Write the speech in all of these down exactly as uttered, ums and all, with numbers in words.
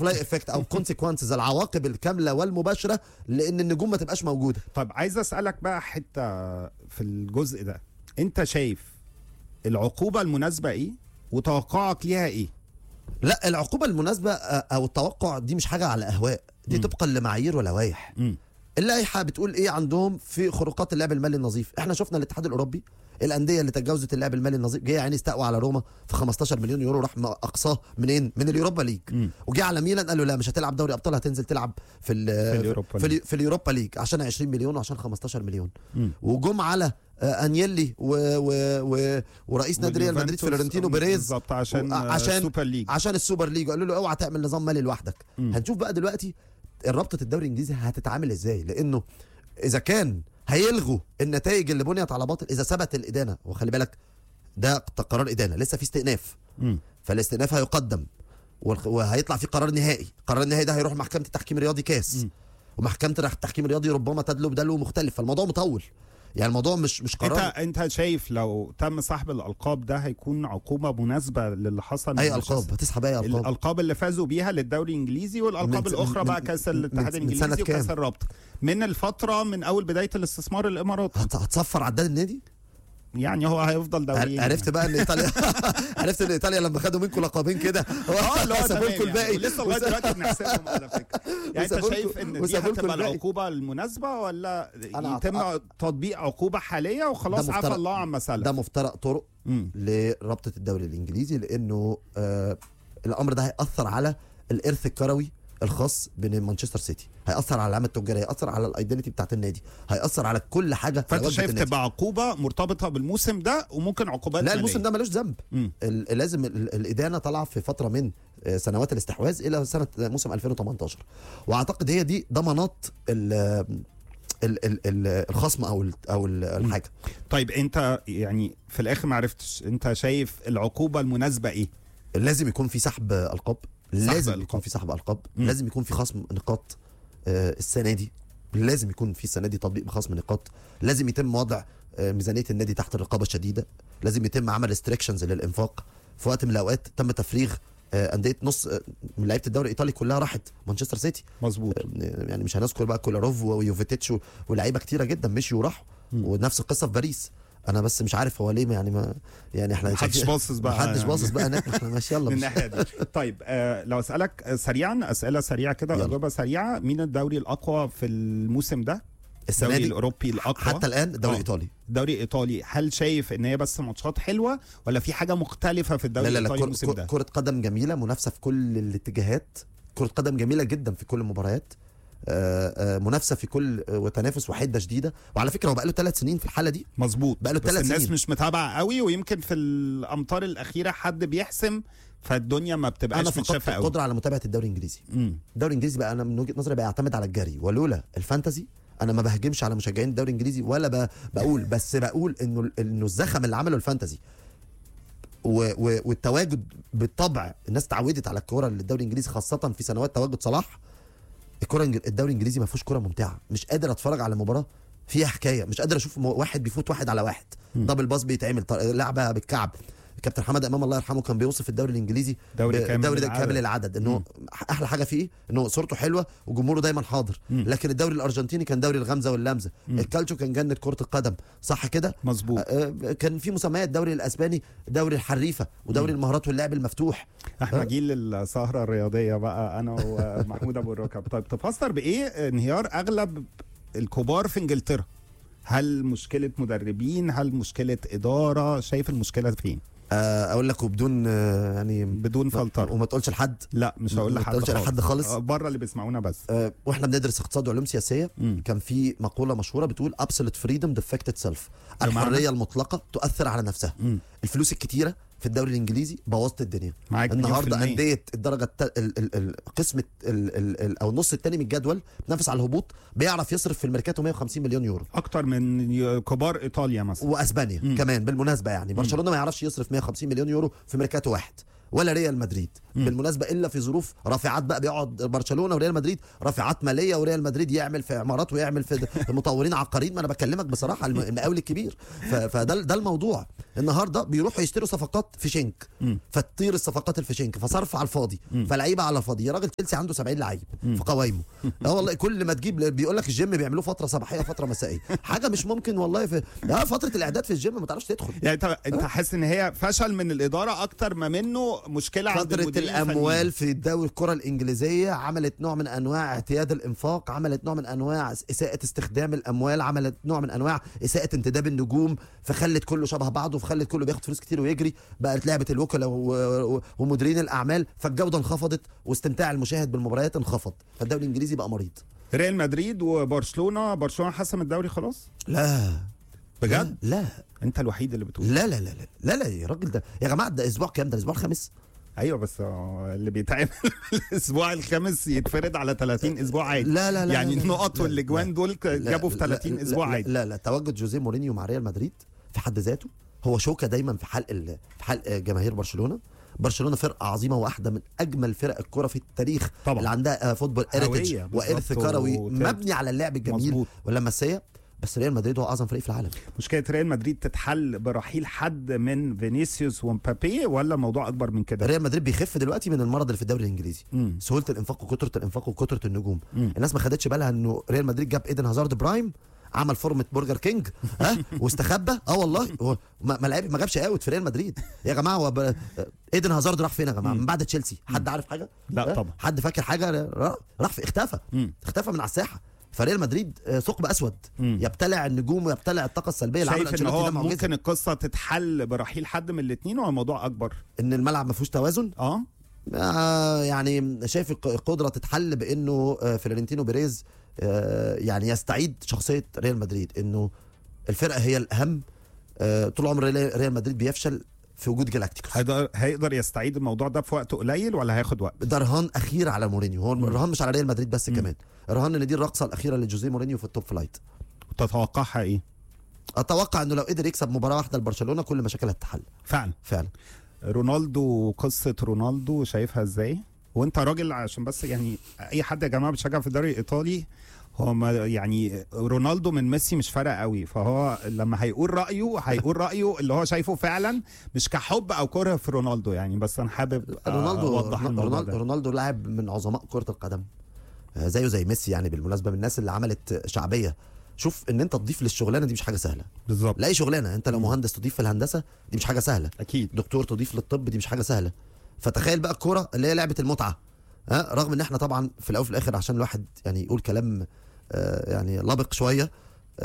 بلاي افكت او كونسيكونسز، العواقب الكامله والمباشره لان النجوم ما تبقاش موجوده. طب عايز اسالك بقى حته في الجزء ده، انت شايف العقوبه المناسبه ايه وتوقعك ليها ايه؟ لا، العقوبه المناسبه او التوقع دي مش حاجه على اهواء، دي م. طبقا لمعايير ولوائح. اللائحه بتقول ايه عندهم في خروقات اللعب المالي النظيف. احنا شفنا الاتحاد الاوروبي الانديه اللي تجاوزت اللعب المالي النظيف جه يعني استقوى على روما في خمستاشر مليون يورو، راح اقصاه منين؟ من اليوروبا ليج. وجه على ميلان قال له لا مش هتلعب دوري ابطال، هتنزل تلعب في ال في اليوروبا في, في اليوروبا ليج عشان عشرين مليون وعشان خمستاشر مليون. وجم على انيلي و و و ورئيس نادي ريال مدريد فلورنتينو بيريز بالظبط عشان عشان السوبر ليج عشان السوبر ليج قالوا له اوعى تعمل نظام مالي لوحدك. م. هنشوف بقى دلوقتي رابطه الدوري الانجليزي هتتعامل ازاي، لانه اذا كان هيلغوا النتائج اللي بنيت على باطل اذا ثبت الادانه، وخلي بالك ده قرار ادانه لسه في استئناف، م. فالاستئناف هيقدم وهيطلع في قرار نهائي. القرار النهائي ده هيروح محكمه التحكيم الرياضي كاس، م. ومحكمه التحكيم الرياضي ربما تدلو بدلو مختلف، فالموضوع مطول يعني. الموضوع مش مش قرار. انت انت شايف لو تم سحب الالقاب ده هيكون عقوبه مناسبه للي حصل؟ اي القاب هتسحب؟ اي القاب؟ الالقاب اللي فازوا بيها للدوري الانجليزي والالقاب الاخرى بقى كاس الاتحاد الانجليزي وكاس الرابطه من الفتره من اول بدايه الاستثمار الاماراتي. هتصفر عداد النادي يعني هو هيفضل دوري. عرفت بقى ان ايطاليا عرفت ان ايطاليا لما خدوا منكم لقبين كده اه اللي هو سابوا لكم الباقي ولسه لغايه دلوقتي بنحسبهم على فكره. يعني انت شايف ان دي هتبقى العقوبه المناسبه ولا يتم تطبيق عقوبه حاليه وخلاص عفى الله عما سلف؟ ده مفترق طرق لرابطه الدوري الانجليزي، لانه آه الامر ده هيأثر على الارث الكروي الخاص بين مانشستر سيتي، هيأثر على العلامه التجاريه، هيأثر على الايدنتي بتاعت النادي، هيأثر على كل حاجه. فانت شايف تبقى عقوبه مرتبطه بالموسم ده وممكن عقوبات؟ لا الموسم ده ملوش ذنب، لازم الادانه طالعه في فتره من سنوات الاستحواذ الى سنه موسم ألفين وتمنتاشر، واعتقد هي دي ضمانات ال الخصم او او الحاجه. طيب انت يعني في الاخر ما عرفتش، انت شايف العقوبه المناسبه ايه؟ لازم يكون في سحب القاب، لازم القاب. يكون في سحب القاب، م. لازم يكون في خصم نقاط آه السنه دي، لازم يكون في السنه دي تطبيق بخصم نقاط، لازم يتم وضع آه ميزانيه النادي تحت الرقابه الشديده، لازم يتم عمل ريستريكشنز للانفاق. في وقت من الاوقات تم تفريغ آه انديه نص آه من لعيبه الدوري الايطالي كلها راحت مانشستر سيتي. مظبوط. آه يعني مش هنذكر بقى كولاروف ويوفيتيتش ولاعيبه كتيره جدا مشيوا وراحوا، ونفس القصه في باريس. انا بس مش عارف هو ليه يعني ما يعني احنا محدش باصص بقى محدش باصص بقى هناك، احنا ماشي يلا من الناحيه دي. طيب آه لو اسالك سريعا اسئله سريعه كده اجابه سريعه، مين الدوري الاقوى في الموسم ده؟ الدوري الاوروبي الاقوى حتى الان الدوري الايطالي. الدوري الايطالي، هل شايف ان هي بس ماتشات حلوه ولا في حاجه مختلفه في الدوري الايطالي الموسم ده؟ كره قدم جميله، منافسه في كل الاتجاهات، كره قدم جميله جدا في كل المباريات، آآ آآ منافسه في كل وتنافس وحده شديده. وعلى فكره هو بقى له ثلاث سنين في الحاله دي. مظبوط، بقى له ثلاث سنين، الناس مش متابعه قوي، ويمكن في الامطار الاخيره حد بيحسم فالدنيا ما بتبقاش متشافه قوي. انا قدره على متابعه الدوري الانجليزي. مم. الدوري الانجليزي بقى انا من وجهه نظري بقى يعتمد على الجري، ولولا الفانتزي انا ما بهجمش على مشجعين الدوري الانجليزي ولا بقول بس بقول انه انه الزخم اللي عمله الفانتزي والتواجد بالطبع، الناس تعودت على الكوره للدوري الانجليزي خاصه في سنوات تواجد صلاح. الكوره الدوري الانجليزي ما فيهوش كوره ممتعه، مش قادر اتفرج على مباراه فيها حكايه، مش قادر اشوف واحد بيفوت واحد على واحد، دبل باص بيتعمل، لعبه بالكعب. كابتن حمد امام الله يرحمه كان بيوصف الدوري الانجليزي دوري كامل الدوري ده كامل العدد، انه احلى حاجه فيه انه صورته حلوه وجمهوره دايما حاضر. مم. لكن الدوري الارجنتيني كان دوري الغمزه واللمزه، الكالتشو كان جنه كره القدم، صح كده؟ مظبوط. آه كان في مسميات، الدوري الاسباني دوري الحريفه ودوري المهارات واللعب المفتوح. احنا آه. جيل السهره الرياضيه بقى انا ومحمود ابو الركب. طيب تفسر بايه انهيار اغلب الكبار في انجلترا؟ هل مشكله مدربين؟ هل مشكله اداره؟ شايف المشكله فين؟ اقول لك وبدون يعني بدون فلتر وما تقولش لحد. لا مش هقول لحد خالص، لحد خالص بره اللي بيسمعونا بس. أه واحنا بندرس اقتصاد وعلوم سياسيه، م. كان في مقوله مشهوره بتقول absolute freedom defect itself، الحريه المطلقه تؤثر على نفسها. م. الفلوس الكتيره في الدوري الانجليزي بوظت الدنيا. النهارده انديه الدرجه القسم او النص الثاني من الجدول بتنافس على الهبوط بيعرف يصرف في الميركاتو مية وخمسين مليون يورو، اكتر من كبار ايطاليا مثلا واسبانيا. م. كمان بالمناسبه يعني برشلونه ما يعرفش يصرف مية وخمسين مليون يورو في ميركاتو واحد، ولا ريال مدريد. م. بالمناسبه الا في ظروف رافعات بقى، بيقعد برشلونه وريال مدريد رافعات ماليه، وريال مدريد يعمل في عمارات ويعمل في مطورين عقاريين. ما انا بكلمك بصراحه المقاول الكبير. فده ده الموضوع. النهارده بيروحوا يشتروا صفقات في شنك، فتطير الصفقات الفشنك، فصرف على الفاضي، فلعيبه على الفاضي. يا راجل تشيلسي عنده سبعين لعيب في قوايمه. اه والله كل ما تجيب بيقول لك الجيم بيعملوه فتره صباحيه فتره مسائيه، حاجه مش ممكن والله. في اه فتره الاعداد في الجيم ما تعرفش تدخل. يعني انت انت حاسس ان هي فشل من الاداره اكتر ما منه مشكله عند فتره الاموال في الدوري. الكره الانجليزيه عملت نوع من انواع اعتياد الانفاق، عملت نوع من انواع اساءه استخدام الاموال، عملت نوع من انواع اساءه انتداب النجوم، فخلت كله شبه بعضه، فخلت كله بياخد فلوس كتير ويجري. بقت لعبه الوكلاء ومديرين الاعمال، فالجوده انخفضت واستمتاع المشاهد بالمباريات انخفض، فالدوري الانجليزي بقى مريض. ريال مدريد وبرشلونه، برشلونه حسم الدوري خلاص؟ لا بجد؟ لا انت الوحيد اللي بتقول. لا لا لا لا لا, لا يا راجل، ده يا جماعه ده اسبوع كام؟ ده الاسبوع الخامس. ايوه بس اللي بيتعمل الاسبوع الخامس يتفرد على ثلاثين اسبوع عادي. لا لا لا يعني لا النقط والاجوان دول جابوا في ثلاثين لا اسبوع لا عادي. لا لا تواجد جوزيه مورينيو مع ريال مدريد في حد ذاته هو شوكه دايما في حلق في حلق جماهير برشلونه. برشلونه فرقه عظيمه، واحده من اجمل فرق الكره في التاريخ طبعا. اللي عندها فوتبول اريتج وارث كروي مبني على اللعب الجميل واللمسيه. بس ريال مدريد هو اعظم فريق في العالم. مشكله ريال مدريد تتحل برحيل حد من فينيسيوس ومبابي ولا موضوع اكبر من كده؟ ريال مدريد بيخف دلوقتي من المرض اللي في الدوري الانجليزي، مم. سهوله الانفاق وكثره الانفاق وكثره النجوم. مم. الناس ما خدتش بالها انه ريال مدريد جاب ايدن هازارد برايم، عمل فورمه برجر كينج ها واستخبى. اه والله هو ما لعب ما جابش اوت في ريال مدريد يا جماعه. هو ب... ايدن هازارد راح فين يا جماعه من بعد تشيلسي؟ حد عارف حاجه؟ لا طبعا. حد فاكر حاجه؟ راح في اختفى مم. اختفى من على الساحه. فريال مدريد ثقب اسود مم. يبتلع النجوم ويبتلع الطاقه السلبيه. شايف ان هو ممكن القصه تتحل برحيل حد من الاثنين ولا الموضوع اكبر؟ ان الملعب ما فيهوش توازن. اه آه يعني شايف القدره تتحل بانه فلورنتينو بيريز آه يعني يستعيد شخصيه ريال مدريد، انه الفرقه هي الاهم. آه طول عمر ريال مدريد بيفشل في وجود جالاكتيكوس. هيقدر هيقدر يستعيد الموضوع ده في وقت قليل ولا هياخد وقت؟ ده رهان اخير على مورينيو. هو الرهان مش على ريال مدريد بس، م. كمان رهان ان دي الرقصه الاخيره لجوزيه مورينيو في التوب فلايت. تتوقعها ايه؟ اتوقع انه لو قدر يكسب مباراه واحده لبرشلونه كل مشاكلها هتتحل. فعلا فعلا. رونالدو، قصه رونالدو شايفها ازاي؟ وانت راجل عشان بس يعني اي حد يا جماعه بيشجع في الدوري الايطالي، هو ما يعني رونالدو من ميسي مش فارق قوي، فهو لما هيقول رايه هيقول رايه اللي هو شايفه فعلا، مش كحب او كره في رونالدو يعني. بس انا حابب رونالدو اوضح الموضوع رونالدو, ده. رونالدو لاعب من عظماء كره القدم زيه زي ميسي يعني. بالمناسبه من الناس اللي عملت شعبيه. شوف ان انت تضيف للشغلانه دي مش حاجه سهله بالظبط. لا اي شغلانه، انت لو مهندس تضيف في الهندسه دي مش حاجه سهله اكيد. دكتور تضيف للطب دي مش حاجه سهله. فتخيل بقى الكوره اللي هي لعبه المتعه، ها رغم ان احنا طبعا في الاول وفي الاخر عشان الواحد يعني يقول كلام آه يعني لابق شويه، آه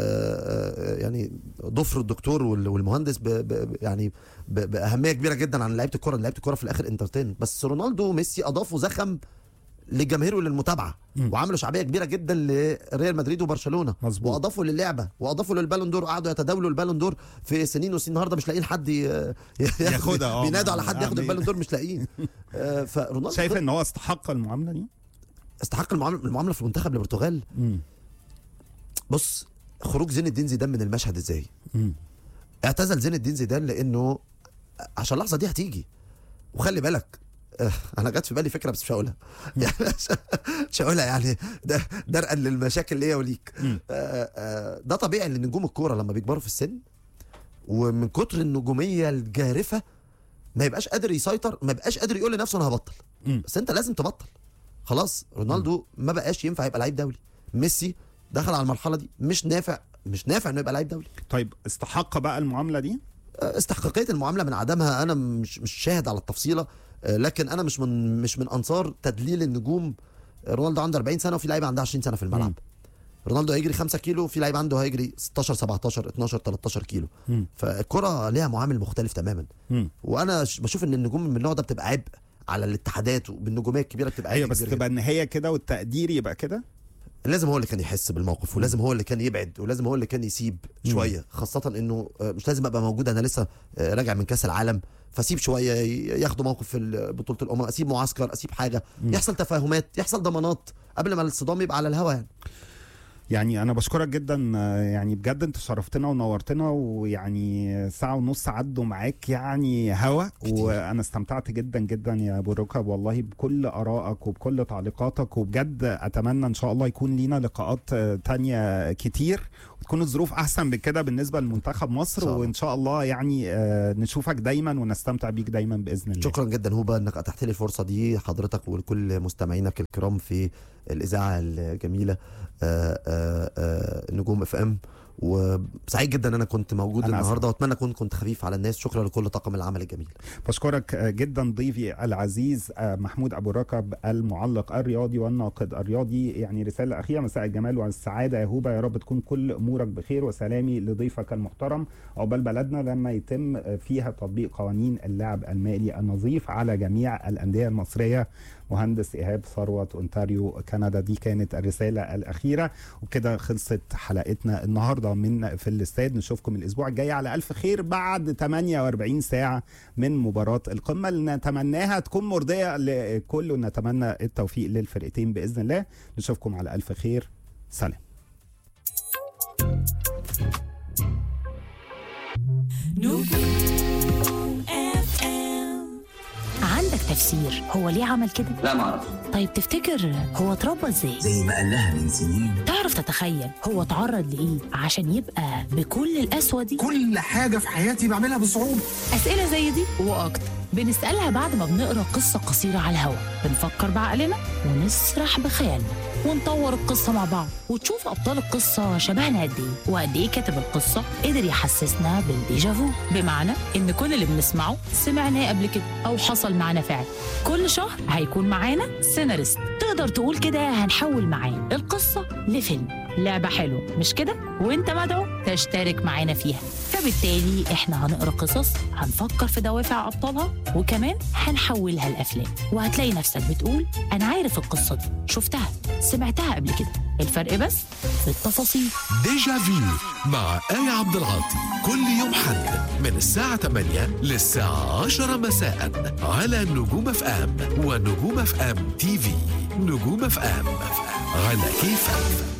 آه يعني ضفر الدكتور والمهندس ب ب يعني ب باهميه كبيره جدا عن لعيبه الكوره. لعيبه الكوره في الاخر انترتين. بس رونالدو وميسي اضافوا زخم للجماهير وللمتابعه، وعملوا شعبيه كبيره جدا لريال مدريد وبرشلونه. مزبوط. واضافوا للعبه واضافوا للبالون دور، قعدوا يتداولوا البالون دور في سنين وسنين. النهارده مش لاقيين حد ياخدها، بينادوا على حد ياخد البالون دور مش لاقيين. فرونالدو شايف ان هو استحق المعامله دي؟ استحق المعامله المعامله في منتخب البرتغال. مم. بص خروج زين الدين زيدان من المشهد ازاي؟ مم. اعتزل زين الدين زيدان لانه عشان اللحظه دي هتيجي. وخلي بالك انا جت في بالي فكره بس مش هقولها يعني مش هقولها يعني ده درءا للمشاكل ليا وليك. ده طبيعي ان نجوم الكوره لما بيكبروا في السن ومن كتر النجوميه الجارفه ما يبقاش قادر يسيطر، ما يبقاش قادر يقول لنفسه انا هبطل. بس انت لازم تبطل خلاص. رونالدو ما بقاش ينفع يبقى لعيب دولي. ميسي دخل على المرحله دي مش نافع مش نافع انه يبقى لعيب دولي. طيب استحق بقى المعامله دي؟ استحقاقيه المعامله من عدمها انا مش مش شاهد على التفصيله، لكن انا مش من مش من انصار تدليل النجوم. رونالدو عنده أربعين سنه وفي لعيبه عندها عشرين سنه في الملعب. م. رونالدو هيجري خمسة كيلو وفي لعيب عنده هيجري ستاشر سبعتاشر اتناشر تلتاشر كيلو. م. فالكره ليها معامل مختلف تماما. م. وانا بشوف ان النجوم من النوع ده بتبقى عبء على الاتحادات، وبالنجوميه الكبيره بتبقى ايوه بس تبقى النهايه كده والتقدير يبقى كده. لازم هو اللي كان يحس بالموقف، ولازم هو اللي كان يبعد، ولازم هو اللي كان يسيب شويه، خاصه انه مش لازم ابقى موجود. انا لسه راجع من كاس العالم، فاسيب شويه ياخدوا موقف في بطوله الامم، اسيب معسكر، اسيب حاجه، يحصل تفاهمات، يحصل ضمانات قبل ما الصدام يبقى على الهوا يعني. يعني انا بشكرك جدا، يعني بجد انت شرفتنا ونورتنا، ويعني ساعه ونص عدوا معاك يعني هوا، وانا استمتعت جدا جدا يا ابو الركب والله بكل ارائك وبكل تعليقاتك، وبجد اتمنى ان شاء الله يكون لينا لقاءات تانية كتير وتكون الظروف احسن من كده بالنسبه لمنتخب مصر، وان شاء الله يعني نشوفك دايما ونستمتع بيك دايما باذن الله. شكرا جدا هوبا انك اتحت لي الفرصه دي، حضرتك ولكل مستمعينك الكرام في الاذاعه الجميله آآ آآ نجوم اف ام، وسعيد جدا ان انا كنت موجود أنا النهارده، واتمنى اكون كنت خفيف على الناس. شكرا لكل طاقم العمل الجميل. بشكرك جدا ضيفي العزيز محمود ابو الركب المعلق الرياضي والناقد الرياضي. يعني رساله اخيره، مساء الجمال والسعاده يا هوبا، يا رب تكون كل امورك بخير، وسلامي لضيفك المحترم. عقبال بلدنا لما يتم فيها تطبيق قوانين اللعب المائي النظيف على جميع الانديه المصريه. مهندس إيهاب ثروت، أونتاريو كندا. دي كانت الرسالة الأخيرة، وكده خلصت حلقتنا النهاردة من في الاستاد. نشوفكم الأسبوع الجاي على ألف خير بعد ثمانية وأربعين ساعة من مباراة القمة اللي نتمناها تكون مرضية لكل، ونتمنى التوفيق للفرقتين بإذن الله. نشوفكم على ألف خير، سلام. عندك تفسير هو ليه عمل كده؟ لا معرف. طيب تفتكر هو اتربى ازاي؟ زي ما قال لها من سنين. تعرف تتخيل هو اتعرض لايه عشان يبقى بكل القسوه دي؟ كل حاجه في حياتي بعملها بصعوبه. اسئله زي دي واكتر بنسالها بعد ما بنقرا قصه قصيره على الهوا، بنفكر بعقلنا ونسرح بخيالنا ونطور القصه مع بعض، وتشوف ابطال القصه شبهنا قد ايه وقد ايه كاتب القصه قدر يحسسنا بالديجافو، بمعنى ان كل اللي بنسمعه سمعناه قبل كده او حصل معانا فعلا. كل شهر هيكون معانا سيناريست، تقدر تقول كده هنحول معاه القصه لفيلم. لعبه حلوه مش كده؟ وانت مدعو تشترك معانا فيها. فبالتالي احنا هنقرا قصص، هنفكر في دوافع ابطالها، وكمان هنحولها لافلام، وهتلاقي نفسك بتقول انا عارف القصه دي، شفتها سمعتها قبل كده. الفرق بس في التفاصيل. ديجا فيو مع آية عبد العاطي كل يوم حد من الساعة ثمانية للساعة عشرة مساء على نجوم اف ام ونجوم اف ام تي في. نجوم اف ام على كيفك.